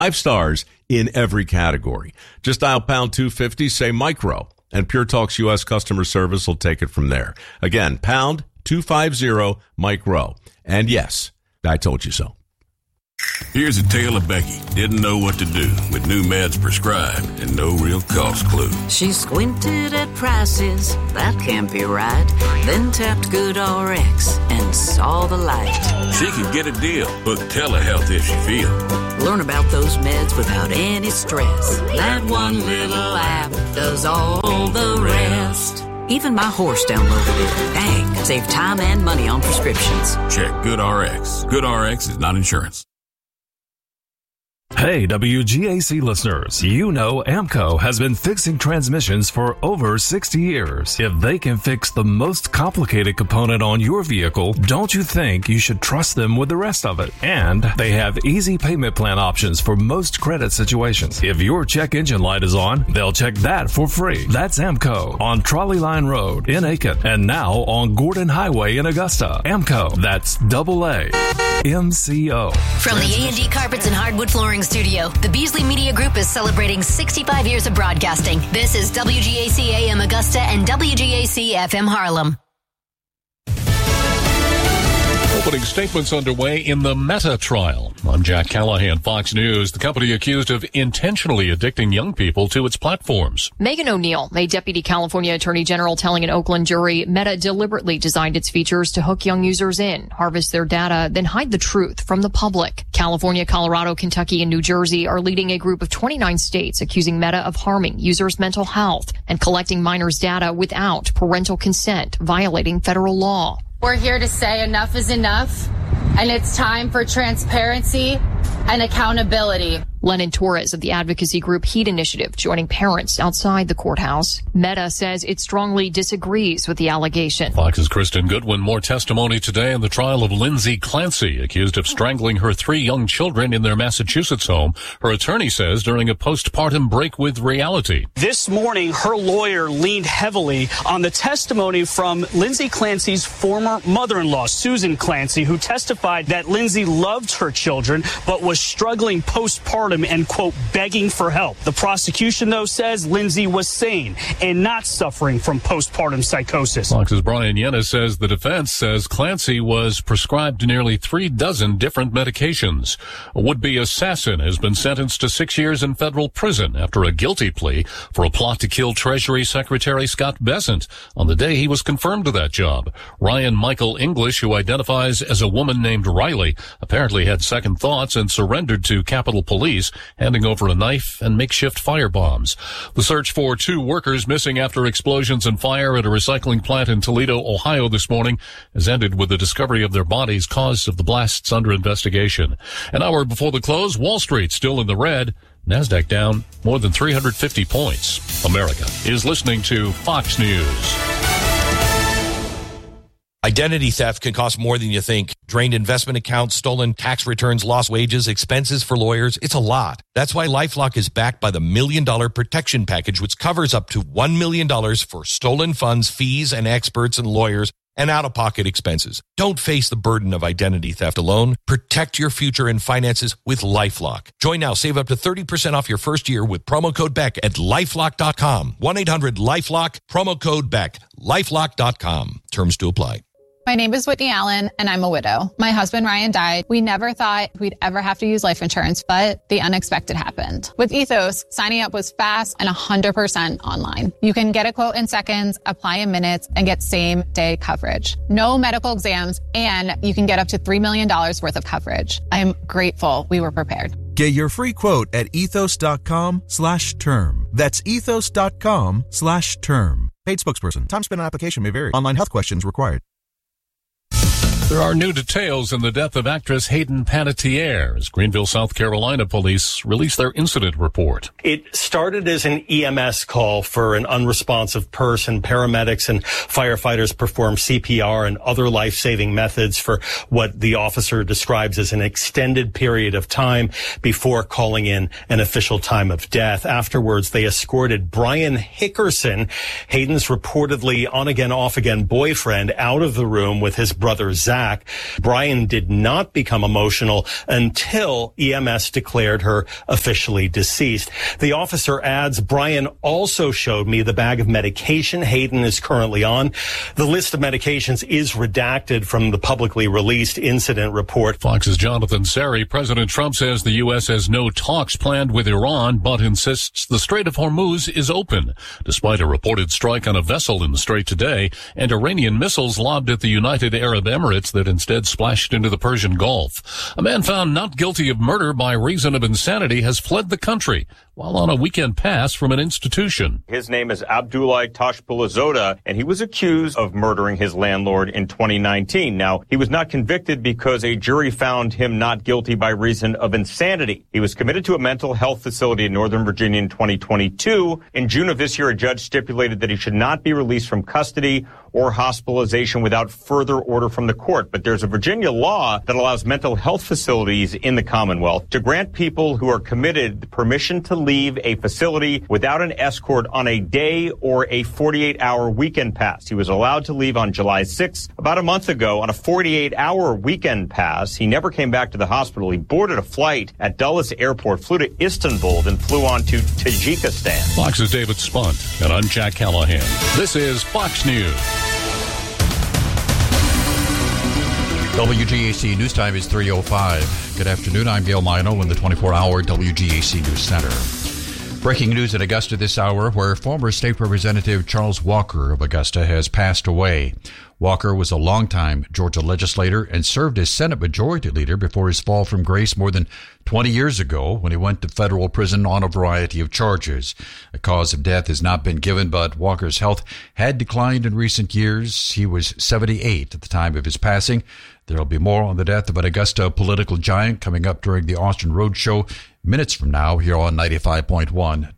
5 stars in every category. Just dial pound 250, say micro, and Pure Talk's U.S. customer service will take it from there. Again, pound 250 micro. And yes, I told you so. Here's a tale of Becky. Didn't know what to do with new meds prescribed and no real cost clue. She squinted at prices, that can't be right. Then tapped GoodRx and saw the light. She could get a deal. Book telehealth if she feels. Learn about those meds without any stress. That one little app does all the rest. Even my horse downloaded it. Dang, save time and money on prescriptions. Check GoodRx. GoodRx is not insurance. Hey, WGAC listeners, you know AMCO has been fixing transmissions for over 60 years. If they can fix the most complicated component on your vehicle, don't you think you should trust them with the rest of it? And they have easy payment plan options for most credit situations. If your check engine light is on, they'll check that for free. That's AMCO on Trolley Line Road in Aiken and now on Gordon Highway in Augusta. AMCO, that's AAMCO. From the A&D Carpets and Hardwood Flooring Studio, the Beasley Media Group is celebrating 65 years of broadcasting. This is WGAC AM Augusta and WGAC FM Harlem. Opening statements underway in the Meta trial. I'm Jack Callahan, Fox News. The company accused of intentionally addicting young people to its platforms. Megan O'Neill, a deputy California attorney general, telling an Oakland jury Meta deliberately designed its features to hook young users in, harvest their data, then hide the truth from the public. California, Colorado, Kentucky, and New Jersey are leading a group of 29 states accusing Meta of harming users' mental health and collecting minors' data without parental consent, violating federal law. We're here to say enough is enough, and it's time for transparency and accountability. Lennon Torres of the advocacy group Heat Initiative joining parents outside the courthouse. Meta says it strongly disagrees with the allegation. Fox's Kristen Goodwin. More testimony today in the trial of Lindsay Clancy, accused of strangling her 3 young children in their Massachusetts home. Her attorney says during a postpartum break with reality. This morning, her lawyer leaned heavily on the testimony from Lindsay Clancy's former mother-in-law, Susan Clancy, who testified that Lindsay loved her children but was struggling postpartum and, quote, begging for help. The prosecution, though, says Lindsay was sane and not suffering from postpartum psychosis. Fox's Brian Yenna says the defense says Clancy was prescribed nearly 36 different medications. A would-be assassin has been sentenced to 6 years in federal prison after a guilty plea for a plot to kill Treasury Secretary Scott Bessent on the day he was confirmed to that job. Ryan Michael English, who identifies as a woman named Riley, apparently had second thoughts and surrendered to Capitol Police, handing over a knife and makeshift firebombs. The search for 2 workers missing after explosions and fire at a recycling plant in Toledo, Ohio this morning has ended with the discovery of their bodies. Cause of the blasts under investigation. An hour before the close, Wall Street still in the red. NASDAQ down more than 350 points. America is listening to Fox News. Identity theft can cost more than you think. Drained investment accounts, stolen tax returns, lost wages, expenses for lawyers. It's a lot. That's why LifeLock is backed by the $1 Million Protection Package, which covers up to $1 million for stolen funds, fees, and experts and lawyers, and out-of-pocket expenses. Don't face the burden of identity theft alone. Protect your future and finances with LifeLock. Join now. Save up to 30% off your first year with promo code BECK at LifeLock.com. 1-800-LifeLock, promo code BECK, LifeLock.com. Terms to apply. My name is Whitney Allen, and I'm a widow. My husband, Ryan, died. We never thought we'd ever have to use life insurance, but the unexpected happened. With Ethos, signing up was fast and 100% online. You can get a quote in seconds, apply in minutes, and get same-day coverage. No medical exams, and you can get up to $3 million worth of coverage. I'm grateful we were prepared. Get your free quote at ethos.com/term. That's ethos.com/term. Paid spokesperson. Time spent on application may vary. Online health questions required. There are new details in the death of actress Hayden Panettiere as Greenville, South Carolina police released their incident report. It started as an EMS call for an unresponsive person. Paramedics and firefighters performed CPR and other life-saving methods for what the officer describes as an extended period of time before calling in an official time of death. Afterwards, they escorted Brian Hickerson, Hayden's reportedly on-again, off-again boyfriend, out of the room with his brother, Zach. back. Brian did not become emotional until EMS declared her officially deceased. The officer adds, Brian also showed me the bag of medication Hayden is currently on. The list of medications is redacted from the publicly released incident report. Fox's Jonathan Sari. President Trump says the U.S. has no talks planned with Iran, but insists the Strait of Hormuz is open, despite a reported strike on a vessel in the strait today and Iranian missiles lobbed at the United Arab Emirates that instead splashed into the Persian Gulf. A man found not guilty of murder by reason of insanity has fled the country while on a weekend pass from an institution. His name is Abdullah Tashpulazoda, and he was accused of murdering his landlord in 2019. Now, he was not convicted because a jury found him not guilty by reason of insanity. He was committed to a mental health facility in Northern Virginia in 2022. In June of this year, a judge stipulated that he should not be released from custody or hospitalization without further order from the court. But there's a Virginia law that allows mental health facilities in the Commonwealth to grant people who are committed permission to leave a facility without an escort on a day or a 48-hour weekend pass. He was allowed to leave on July 6th, about a month ago, on a 48-hour weekend pass. He never came back to the hospital. He boarded a flight at Dulles Airport, flew to Istanbul, then flew on to Tajikistan. Fox's David Spunt, and I'm Jack Callahan. This is Fox News. WGAC News Time is 3:05. Good afternoon. I'm Gail Mino in the 24-hour WGAC News Center. Breaking news in Augusta this hour, where former State Representative Charles Walker of Augusta has passed away. Walker was a longtime Georgia legislator and served as Senate Majority Leader before his fall from grace more than 20 years ago when he went to federal prison on a variety of charges. A cause of death has not been given, but Walker's health had declined in recent years. He was 78 at the time of his passing. There will be more on the death of an Augusta political giant coming up during the Austin Roadshow minutes from now here on 95.1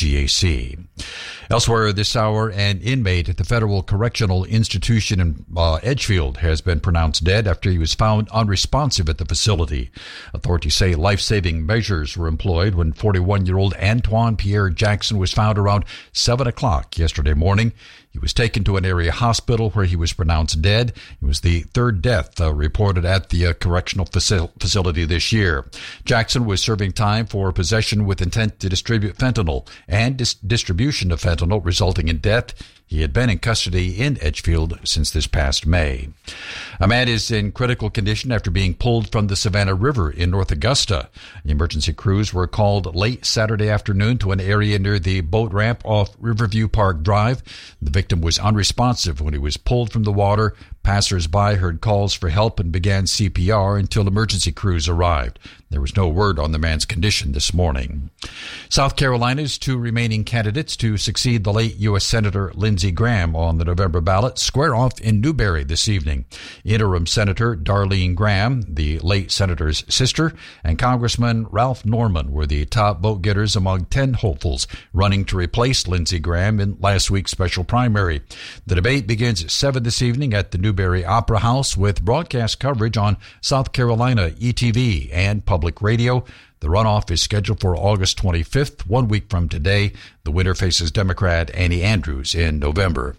WGAC. Elsewhere this hour, an inmate at the Federal Correctional Institution in Edgefield has been pronounced dead after he was found unresponsive at the facility. Authorities say life-saving measures were employed when 41-year-old Antoine Pierre Jackson was found around 7 o'clock yesterday morning. He was taken to an area hospital where he was pronounced dead. It was the third death reported at the correctional facility this year. Jackson was serving time for possession with intent to distribute fentanyl and distribution of fentanyl, resulting in death. He had been in custody in Edgefield since this past May. A man is in critical condition after being pulled from the Savannah River in North Augusta. Emergency crews were called late Saturday afternoon to an area near the boat ramp off Riverview Park Drive. The victim was unresponsive when he was pulled from the water. Passers-by heard calls for help and began CPR until emergency crews arrived. There was no word on the man's condition this morning. South Carolina's two remaining candidates to succeed the late U.S. Senator Lindsey Graham on the November ballot square off in Newberry this evening. Interim Senator Darlene Graham, the late senator's sister, and Congressman Ralph Norman were the top vote getters among 10 hopefuls running to replace Lindsey Graham in last week's special primary. The debate begins at 7 this evening at the Newberry Opera House with broadcast coverage on South Carolina ETV and public radio. The runoff is scheduled for August 25th, 1 week from today. The winner faces Democrat Annie Andrews in November.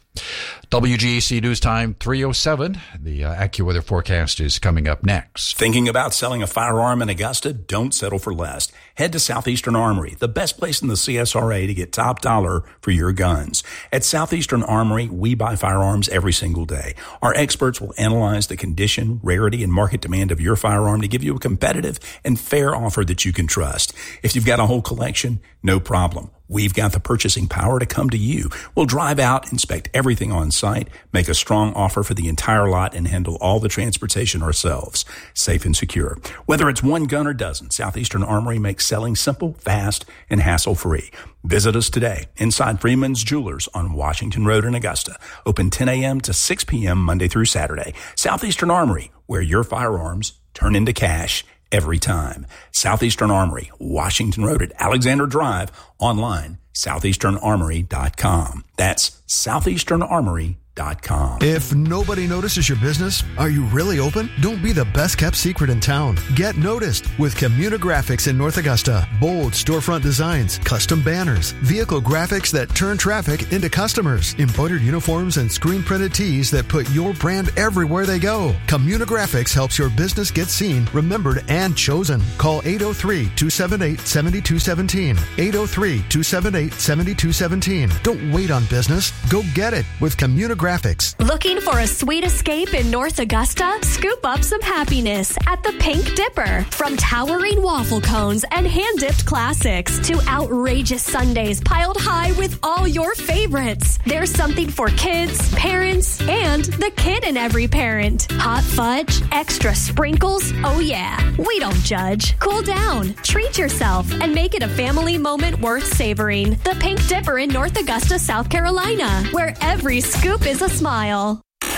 WGAC News Time 3:07. The AccuWeather forecast is coming up next. Thinking about selling a firearm in Augusta? Don't settle for less. Head to Southeastern Armory, the best place in the CSRA to get top dollar for your guns. At Southeastern Armory, we buy firearms every single day. Our experts will analyze the condition, rarity, and market demand of your firearm to give you a competitive and fair offer that you can trust. If you've got a whole collection, no problem. We've got the purchasing power to come to you. We'll drive out, inspect everything on site, make a strong offer for the entire lot, and handle all the transportation ourselves. Safe and secure. Whether it's one gun or dozen, Southeastern Armory makes selling simple, fast, and hassle-free. Visit us today inside Freeman's Jewelers on Washington Road in Augusta. Open 10 a.m. to 6 p.m. Monday through Saturday. Southeastern Armory, where your firearms turn into cash every time. Southeastern Armory, Washington Road at Alexander Drive, online, southeasternarmory.com. That's southeasternarmory.com. If nobody notices your business, are you really open? Don't be the best kept secret in town. Get noticed with Communigraphics in North Augusta. Bold storefront designs, custom banners, vehicle graphics that turn traffic into customers, embroidered uniforms and screen printed tees that put your brand everywhere they go. Communigraphics helps your business get seen, remembered, and chosen. Call 803-278-7217. 803-278-7217. Don't wait on business. Go get it with Communigraphics. Looking for a sweet escape in North Augusta? Scoop up some happiness at the Pink Dipper. From towering waffle cones and hand-dipped classics to outrageous sundaes piled high with all your favorites. There's something for kids, parents, and the kid in every parent. Hot fudge, extra sprinkles, oh yeah, we don't judge. Cool down, treat yourself, and make it a family moment worth savoring. The Pink Dipper in North Augusta, South Carolina, where every scoop is a smile.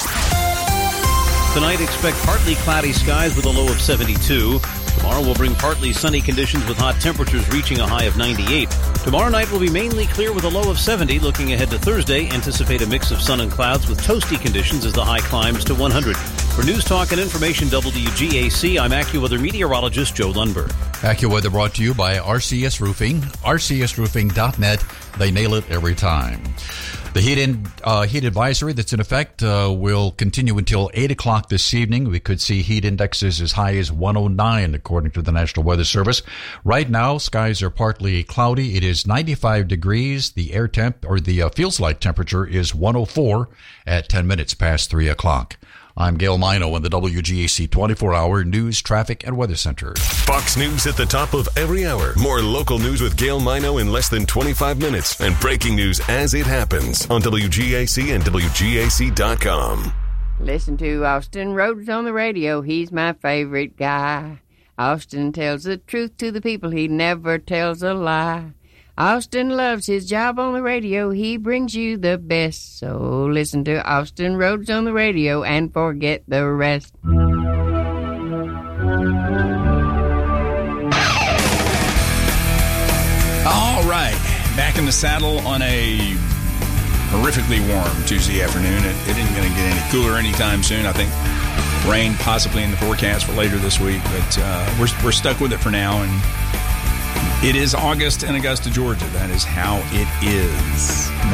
Tonight, expect partly cloudy skies with a low of 72. Tomorrow will bring partly sunny conditions with hot temperatures reaching a high of 98. Tomorrow night will be mainly clear with a low of 70. Looking ahead to Thursday, anticipate a mix of sun and clouds with toasty conditions as the high climbs to 100. For News Talk and Information WGAC, I'm AccuWeather meteorologist Joe Lundberg. AccuWeather brought to you by RCS Roofing. RCSRoofing.net. They nail it every time. The heat advisory that's in effect will continue until 8 o'clock this evening. We could see heat indexes as high as 109, according to the National Weather Service. Right now, skies are partly cloudy. It is 95 degrees. The air temp, or the feels like temperature, is 104 at 10 minutes past 3 o'clock. I'm Gail Mino in the WGAC 24-hour News, Traffic, and Weather Center. Fox News at the top of every hour. More local news with Gail Mino in less than 25 minutes. And breaking news as it happens on WGAC and WGAC.com. Listen to Austin Rhodes on the radio. He's my favorite guy. Austin tells the truth to the people. He never tells a lie. Austin loves his job on the radio. He brings you the best. So listen to Austin Rhodes on the radio and forget the rest. All right. Back in the saddle on a horrifically warm Tuesday afternoon. It isn't going to get any cooler anytime soon. I think rain possibly in the forecast for later this week. But we're stuck with it for now. And it is August in Augusta, Georgia. That is how it is.